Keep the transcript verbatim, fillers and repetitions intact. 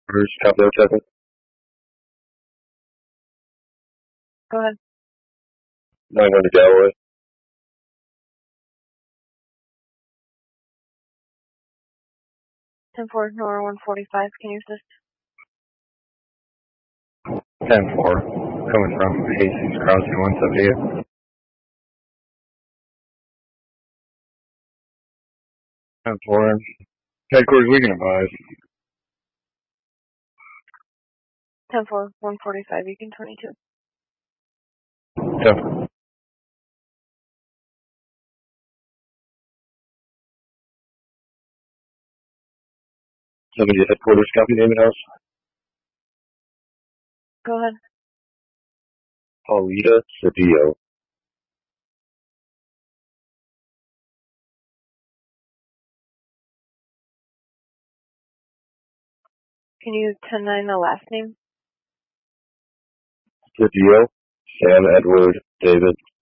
Bruce, Cabo seven. Go ahead. nine hundred Galloway. ten four, Nora one forty-five, can you assist? ten four, coming from Hastings Crossing one seventy-eight. ten four, headquarters, we can advise. ten four, one forty-five, Beacon twenty-two. ten four. Somebody at headquarters, copy name and house. Go ahead. Paulita Cedillo. Can you ten nine the last name? Cedillo, Sam Edward David.